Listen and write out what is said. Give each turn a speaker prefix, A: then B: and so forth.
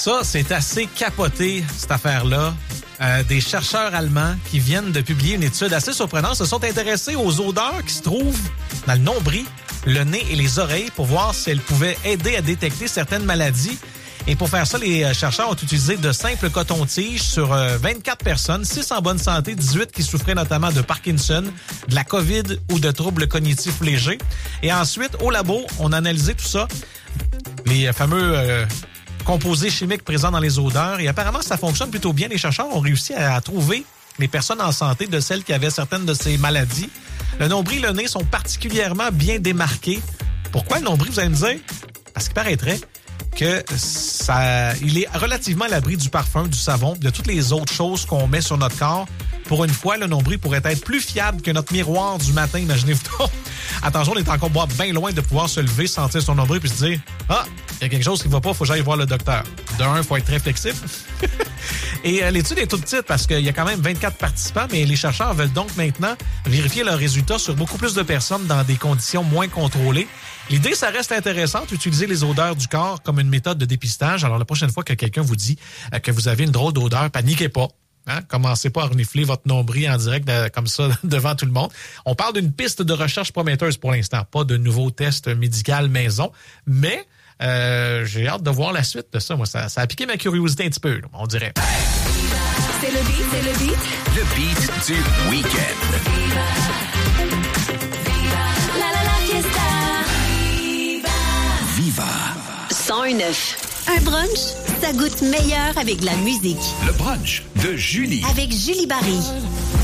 A: Ça, c'est assez capoté, cette affaire-là. Des chercheurs allemands qui viennent de publier une étude assez surprenante se sont intéressés aux odeurs qui se trouvent dans le nombril, le nez et les oreilles pour voir si elles pouvaient aider à détecter certaines maladies. Et pour faire ça, les chercheurs ont utilisé de simples cotons-tiges sur 24 personnes, 6 en bonne santé, 18 qui souffraient notamment de Parkinson, de la COVID ou de troubles cognitifs légers. Et ensuite, au labo, on a analysé tout ça, les fameux composés chimiques présents dans les odeurs. Et apparemment, ça fonctionne plutôt bien. Les chercheurs ont réussi à trouver les personnes en santé de celles qui avaient certaines de ces maladies. Le nombril et le nez sont particulièrement bien démarqués. Pourquoi le nombril, vous allez me dire? Parce qu'il paraîtrait que il est relativement à l'abri du parfum, du savon, de toutes les autres choses qu'on met sur notre corps. Pour une fois, le nombril pourrait être plus fiable que notre miroir du matin, imaginez-vous donc. Attention, on est encore bien loin de pouvoir se lever, sentir son nombril puis se dire « Ah, il y a quelque chose qui ne va pas, il faut que j'aille voir le docteur. » D'un, il faut être très flexible. Et l'étude est toute petite parce qu'il y a quand même 24 participants, mais les chercheurs veulent donc maintenant vérifier leurs résultats sur beaucoup plus de personnes dans des conditions moins contrôlées. L'idée, ça reste intéressante, utiliser les odeurs du corps comme une méthode de dépistage. Alors, la prochaine fois que quelqu'un vous dit que vous avez une drôle d'odeur, paniquez pas. Hein? Commencez pas à renifler votre nombril en direct comme ça devant tout le monde. On parle d'une piste de recherche prometteuse pour l'instant, pas de nouveaux tests médicaux maison, mais j'ai hâte de voir la suite de ça. Moi, ça a piqué ma curiosité un petit peu, là, on dirait.
B: C'est le beat.
C: Le beat du week-end. Viva.
B: 101.9. Un brunch, ça goûte meilleur avec de la musique.
C: Le brunch de Julie.
B: Avec Julie Barry.